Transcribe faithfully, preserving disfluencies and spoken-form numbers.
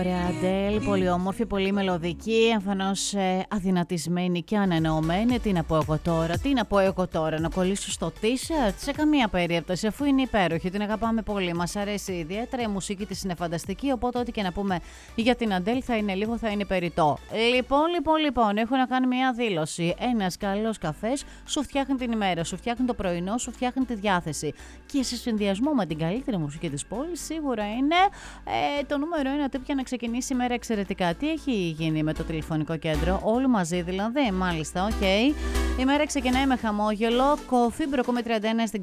ωραία Αντέλ, πολύ όμορφη, πολύ μελωδική, εμφανώς ε, αδυνατισμένη και ανανεωμένη. Τι να πω εγώ τώρα, τι να πω εγώ τώρα, να κολλήσω στο t-shirt? Σε καμία περίπτωση, αφού είναι υπέροχη, την αγαπάμε πολύ, μας αρέσει ιδιαίτερα, η μουσική της είναι φανταστική, οπότε ό,τι και να πούμε για την Αντέλ θα είναι λίγο, θα είναι περιττό. Λοιπόν, λοιπόν, λοιπόν, έχω να κάνω μια δήλωση. Ένας καλός καφές σου φτιάχνει την ημέρα, σου φτιάχνει το πρωινό, σου φτιάχνει τη διάθεση. Και σε συνδυασμό με την καλύτερη μουσική της πόλης, σίγουρα είναι ε, το νούμερο ένα tip για να ξεκινήσει η μέρα εξαιρετικά. Τι έχει γίνει με το τηλεφωνικό κέντρο, όλοι μαζί δηλαδή, μάλιστα, οκ. Okay. Η μέρα ξεκινάει με χαμόγελο, κόφι, μπροκόμε τριάντα ένα στην